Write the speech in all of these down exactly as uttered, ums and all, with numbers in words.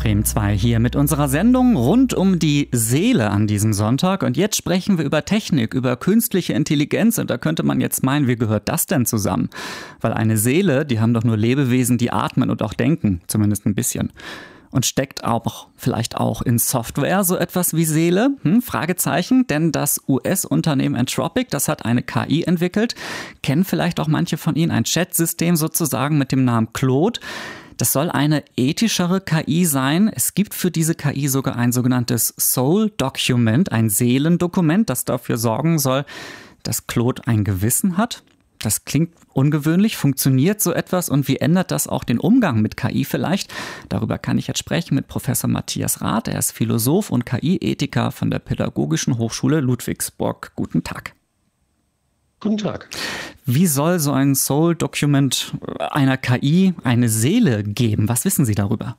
Bremen zwei hier mit unserer Sendung rund um die Seele an diesem Sonntag. Und jetzt sprechen wir über Technik, über künstliche Intelligenz. Und da könnte man jetzt meinen, wie gehört das denn zusammen? Weil eine Seele, die haben doch nur Lebewesen, die atmen und auch denken, zumindest ein bisschen. Und steckt auch vielleicht auch in Software so etwas wie Seele? Hm, Fragezeichen, denn das U S-Unternehmen Anthropic, das hat eine K I entwickelt. Kennen vielleicht auch manche von Ihnen ein Chat-System sozusagen mit dem Namen Claude. Das soll eine ethischere K I sein. Es gibt für diese K I sogar ein sogenanntes Soul Document, ein Seelendokument, das dafür sorgen soll, dass Claude ein Gewissen hat. Das klingt ungewöhnlich. Funktioniert so etwas und wie ändert das auch den Umgang mit K I vielleicht? Darüber kann ich jetzt sprechen mit Professor Matthias Rath. Er ist Philosoph und K I-Ethiker von der Pädagogischen Hochschule Ludwigsburg. Guten Tag. Guten Tag. Wie soll so ein Soul-Document einer K I eine Seele geben? Was wissen Sie darüber?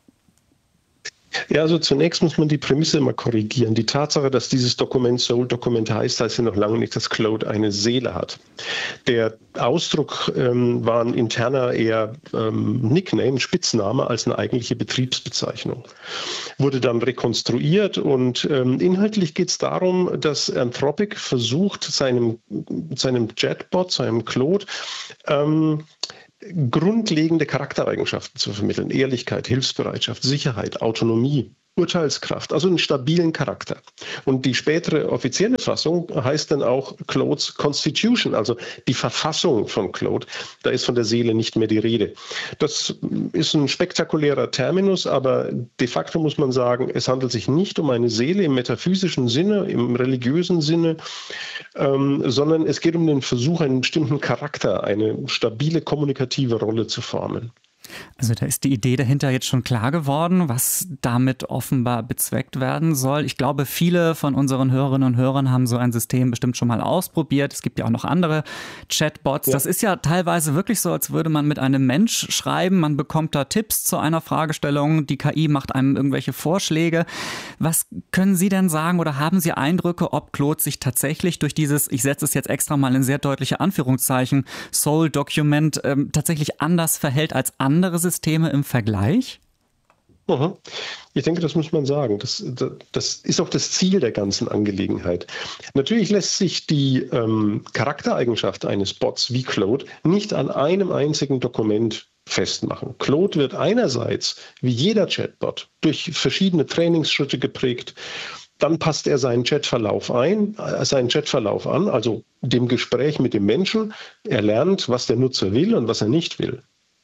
Ja, also zunächst muss man die Prämisse immer korrigieren. Die Tatsache, dass dieses Dokument Soul-Dokument heißt, heißt ja noch lange nicht, dass Claude eine Seele hat. Der Ausdruck ähm, war ein interner eher ähm, Nickname, Spitzname, als eine eigentliche Betriebsbezeichnung. Wurde dann rekonstruiert und ähm, inhaltlich geht es darum, dass Anthropic versucht, seinem, seinem Chatbot, seinem Claude, ähm, grundlegende Charaktereigenschaften zu vermitteln. Ehrlichkeit, Hilfsbereitschaft, Sicherheit, Autonomie, Urteilskraft, also einen stabilen Charakter. Und die spätere offizielle Fassung heißt dann auch Claude's Constitution, also die Verfassung von Claude. Da ist von der Seele nicht mehr die Rede. Das ist ein spektakulärer Terminus, aber de facto muss man sagen, es handelt sich nicht um eine Seele im metaphysischen Sinne, im religiösen Sinne, ähm, sondern es geht um den Versuch, einen bestimmten Charakter, eine stabile kommunikative Rolle zu formen. Also da ist die Idee dahinter jetzt schon klar geworden, was damit offenbar bezweckt werden soll. Ich glaube, viele von unseren Hörerinnen und Hörern haben so ein System bestimmt schon mal ausprobiert. Es gibt ja auch noch andere Chatbots. Ja. Das ist ja teilweise wirklich so, als würde man mit einem Mensch schreiben. Man bekommt da Tipps zu einer Fragestellung. Die K I macht einem irgendwelche Vorschläge. Was können Sie denn sagen oder haben Sie Eindrücke, ob Claude sich tatsächlich durch dieses, ich setze es jetzt extra mal in sehr deutliche Anführungszeichen, Soul-Document ähm, tatsächlich anders verhält als andere? andere Systeme im Vergleich? Mhm. Ich denke, das muss man sagen. Das, das ist auch das Ziel der ganzen Angelegenheit. Natürlich lässt sich die ähm, Charaktereigenschaft eines Bots wie Claude nicht an einem einzigen Dokument festmachen. Claude wird einerseits, wie jeder Chatbot, durch verschiedene Trainingsschritte geprägt. Dann passt er seinen Chatverlauf ein, äh, seinen Chatverlauf an, also dem Gespräch mit dem Menschen. Er lernt, was der Nutzer will und was er nicht will.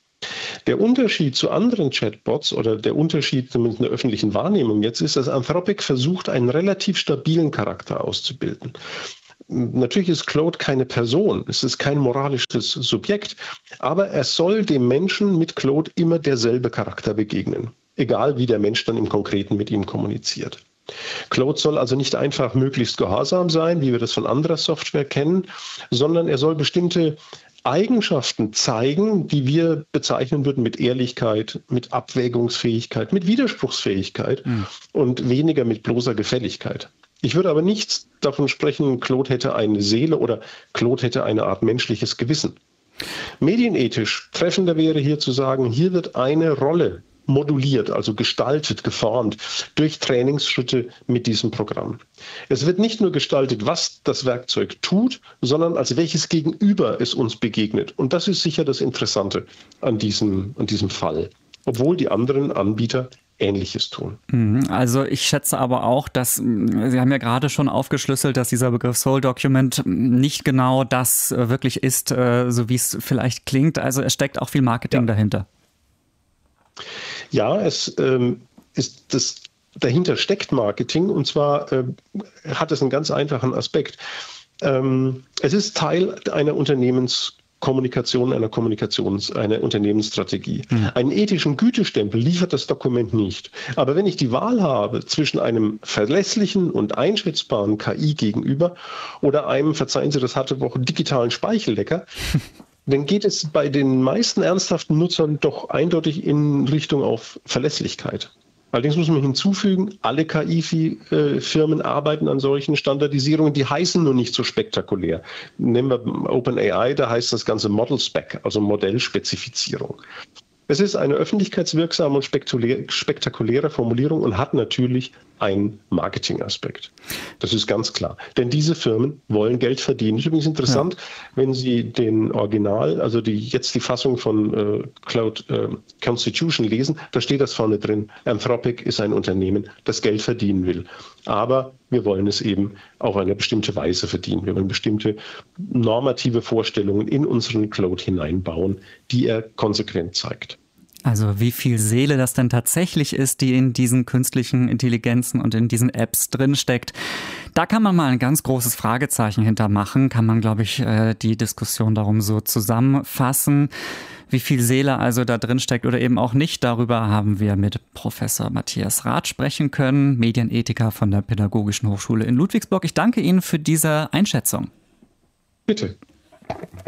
Der Unterschied zu anderen Chatbots oder der Unterschied zumindest in der öffentlichen Wahrnehmung jetzt ist, dass Anthropic versucht, einen relativ stabilen Charakter auszubilden. Natürlich ist Claude keine Person, es ist kein moralisches Subjekt, aber er soll dem Menschen mit Claude immer derselbe Charakter begegnen, egal wie der Mensch dann im Konkreten mit ihm kommuniziert. Claude soll also nicht einfach möglichst gehorsam sein, wie wir das von anderer Software kennen, sondern er soll bestimmte Eigenschaften zeigen, die wir bezeichnen würden mit Ehrlichkeit, mit Abwägungsfähigkeit, mit Widerspruchsfähigkeit mhm. und weniger mit bloßer Gefälligkeit. Ich würde aber nicht davon sprechen, Claude hätte eine Seele oder Claude hätte eine Art menschliches Gewissen. Medienethisch treffender wäre hier zu sagen, hier wird eine Rolle moduliert, also gestaltet, geformt durch Trainingsschritte mit diesem Programm. Es wird nicht nur gestaltet, was das Werkzeug tut, sondern als welches Gegenüber es uns begegnet. Und das ist sicher das Interessante an diesem, an diesem Fall, obwohl die anderen Anbieter Ähnliches tun. Also ich schätze aber auch, dass, Sie haben ja gerade schon aufgeschlüsselt, dass dieser Begriff Soul Document nicht genau das wirklich ist, so wie es vielleicht klingt. Also es steckt auch viel Marketing ja. dahinter. Ja, es ähm, ist das, dahinter steckt Marketing und zwar äh, hat es einen ganz einfachen Aspekt. Ähm, es ist Teil einer Unternehmenskommunikation, einer Kommunikations-, einer Unternehmensstrategie. Mhm. Einen ethischen Gütestempel liefert das Dokument nicht. Aber wenn ich die Wahl habe zwischen einem verlässlichen und einschätzbaren K I gegenüber oder einem, verzeihen Sie das harte Wort, digitalen Speichellecker, dann geht es bei den meisten ernsthaften Nutzern doch eindeutig in Richtung auf Verlässlichkeit. Allerdings muss man hinzufügen, alle K I-Firmen arbeiten an solchen Standardisierungen, die heißen nur nicht so spektakulär. Nehmen wir OpenAI, da heißt das Ganze Model Spec, also Modellspezifizierung. Es ist eine öffentlichkeitswirksame und spektakuläre Formulierung und hat natürlich einen Marketingaspekt. Das ist ganz klar. Denn diese Firmen wollen Geld verdienen. Das ist übrigens interessant, ja. wenn Sie den Original, also die, jetzt die Fassung von äh, Cloud äh, Constitution lesen, da steht das vorne drin. Anthropic ist ein Unternehmen, das Geld verdienen will. Aber wir wollen es eben auf eine bestimmte Weise verdienen. Wir wollen bestimmte normative Vorstellungen in unseren Cloud hineinbauen, die er konsequent zeigt. Also wie viel Seele das denn tatsächlich ist, die in diesen künstlichen Intelligenzen und in diesen Apps drinsteckt, da kann man mal ein ganz großes Fragezeichen hintermachen, kann man, glaube ich, die Diskussion darum so zusammenfassen. Wie viel Seele also da drin steckt oder eben auch nicht, darüber haben wir mit Professor Matthias Rath sprechen können, Medienethiker von der Pädagogischen Hochschule in Ludwigsburg. Ich danke Ihnen für diese Einschätzung. Bitte.